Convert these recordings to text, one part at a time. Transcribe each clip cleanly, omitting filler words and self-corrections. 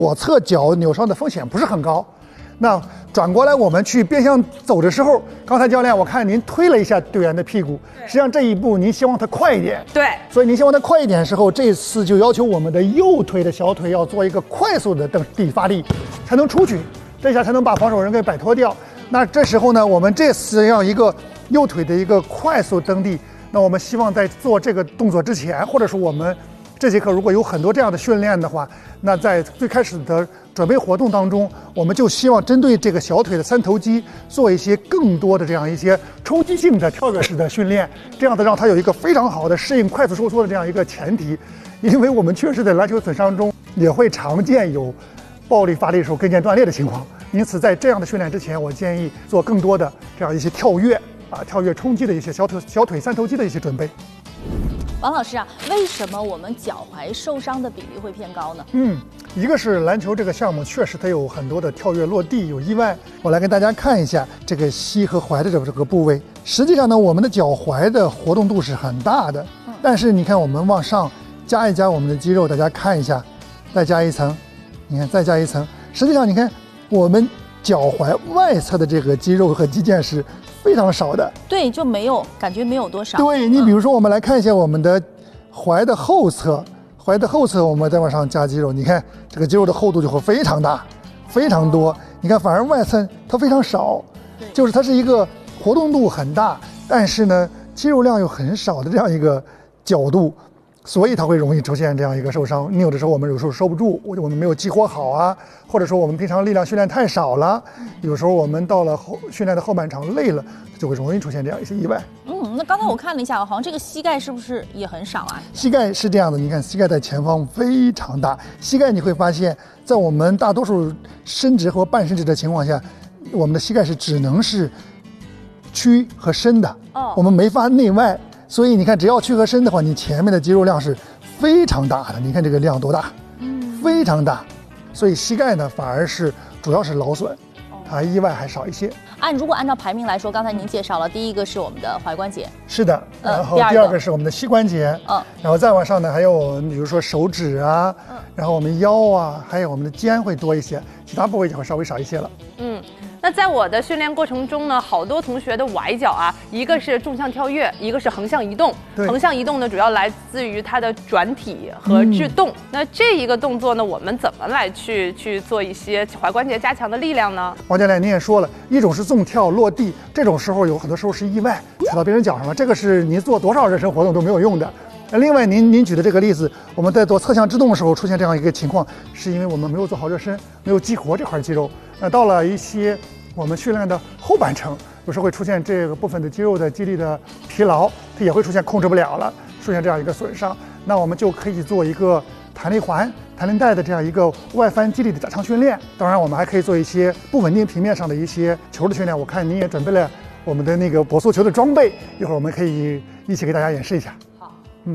左侧脚扭伤的风险不是很高。那转过来我们去变向走的时候，刚才教练我看您推了一下队员的屁股，实际上这一步您希望他快一点， 对， 所以您希望他快一点的时候，这次就要求我们的右腿的小腿要做一个快速的蹬地发力，才能出去，这下才能把防守人给摆脱掉。那这时候呢，我们这次要一个右腿的一个快速蹬地，那我们希望在做这个动作之前，或者说我们这节课如果有很多这样的训练的话，那在最开始的准备活动当中，我们就希望针对这个小腿的三头肌做一些更多的这样一些抽击性的跳跃式的训练，这样子让它有一个非常好的适应快速收缩的这样一个前提。因为我们确实在篮球损伤中也会常见有暴力发力的时候跟腱断裂的情况，因此在这样的训练之前，我建议做更多的这样一些跳跃跳跃冲击的一些小腿三头肌的一些准备。 王老师啊，为什么我们脚踝受伤的比例会偏高呢？ 一个是篮球这个项目确实它有很多的跳跃落地有意外，我来给大家看一下这个膝和踝的这个部位。实际上呢，我们的脚踝的活动度是很大的，但是你看我们往上加一加我们的肌肉，大家看一下，再加一层，你看再加一层，实际上你看我们脚踝外侧的这个肌肉和肌腱是非常少的， 对，就没有感觉没有多少。 对，你比如说我们来看一下我们的踝的后侧，我们再往上加肌肉，你看这个肌肉的厚度就会非常大，非常多。你看反而外侧它非常少，就是它是一个活动度很大，但是呢肌肉量又很少的这样一个角度，所以它会容易出现这样一个受伤。你有的时候我们有时候收不住，我们没有激活好啊，或者说我们平常力量训练太少了，有时候我们到了训练的后半场累了，就会容易出现这样一些意外。 那刚才我看了一下，好像这个膝盖是不是也很少啊？ 膝盖是这样的，你看膝盖在前方非常大，膝盖你会发现在我们大多数伸直和半伸直的情况下，我们的膝盖是只能是屈和伸的，我们没法内外。所以你看，只要屈和伸的话，你前面的肌肉量是非常大的。你看这个量多大，非常大。所以膝盖呢，反而是主要是劳损，它意外还少一些。 如果按照排名来说，刚才您介绍了，第一个是我们的踝关节， 是的，然后第二个是我们的膝关节，然后再往上呢，还有比如说手指啊，然后我们腰啊，还有我们的肩会多一些，其他部位就会稍微少一些了。 那在我的训练过程中呢，好多同学的崴脚啊，一个是纵向跳跃，一个是横向移动。横向移动呢，主要来自于它的转体和制动。那这一个动作呢，我们怎么来去做一些踝关节加强的力量呢？ 王教练您也说了，一种是纵跳落地，这种时候有很多时候是意外踩到别人脚上了，这个是你做多少热身活动都没有用的。另外您举的这个例子，我们在做侧向制动的时候出现这样一个情况，是因为我们没有做好热身，没有激活这块肌肉。那到了一些我们训练的后半程，有时候会出现这个部分的肌肉的肌力的疲劳，它也会出现控制不了了，出现这样一个损伤。那我们就可以做一个弹力环、弹力带的这样一个外翻肌力的加强训练。当然，我们还可以做一些不稳定平面上的一些球的训练。我看您也准备了我们的那个搏速球的装备，一会儿我们可以一起给大家演示一下。 好，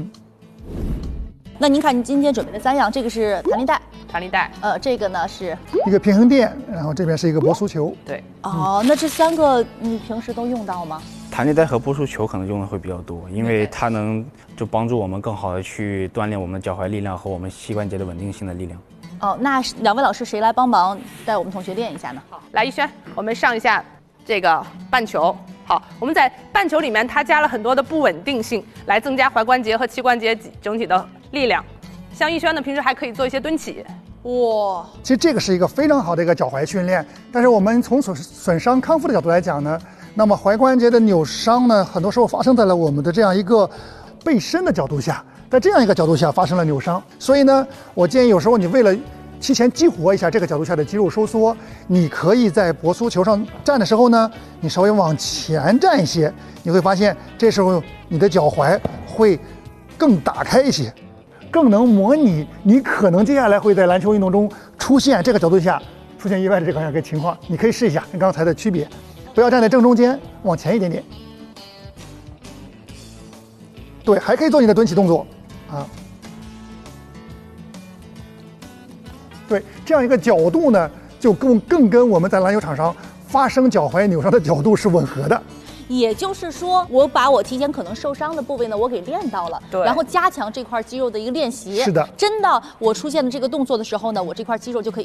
那您看，您今天准备的3样，这个是弹力带，这个呢是一个平衡垫，然后这边是一个搏速球。 对， 那这3个你平时都用到吗？ 弹力带和搏速球可能用的会比较多，因为它能就帮助我们更好的去锻炼我们脚踝力量和我们膝关节的稳定性的力量。 那2位老师谁来帮忙带我们同学练一下呢？ 好，来一轩，我们上一下这个半球。好，我们在半球里面它加了很多的不稳定性，来增加踝关节和膝关节整体的力量。像逸轩呢，平时还可以做一些蹲起。 哇， 其实这个是一个非常好的一个脚踝训练。但是我们从损伤康复的角度来讲呢，那么踝关节的扭伤呢，很多时候发生在了我们的这样一个背伸的角度下，在这样一个角度下发生了扭伤。所以呢，我建议有时候你为了提前激活一下这个角度下的肌肉收缩，你可以在搏速球上站的时候呢，你稍微往前站一些，你会发现这时候你的脚踝会更打开一些，更能模拟你可能接下来会在篮球运动中出现这个角度下出现意外的这样一个情况。你可以试一下跟刚才的区别，不要站在正中间，往前一点点。对，还可以做你的蹲起动作啊。对，这样一个角度呢，就更跟我们在篮球场上发生脚踝扭伤的角度是吻合的。 也就是说，我把我提前可能受伤的部位呢，我给练到了， 对， 然后加强这块肌肉的一个练习。 是的， 真的，我出现的这个动作的时候呢，我这块肌肉就可以